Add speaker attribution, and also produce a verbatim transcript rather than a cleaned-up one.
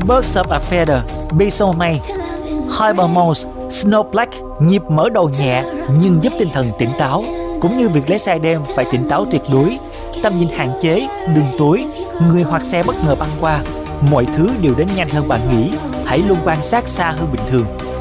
Speaker 1: Birds of a Feather, Be So May. Hypermose, Snowblack, nhịp mở đầu nhẹ nhưng giúp tinh thần tỉnh táo, cũng như việc lái xe đêm phải tỉnh táo tuyệt đối. Tầm nhìn hạn chế, đường tối, người hoặc xe bất ngờ băng qua, mọi thứ đều đến nhanh hơn bạn nghĩ. Hãy luôn quan sát xa hơn bình thường.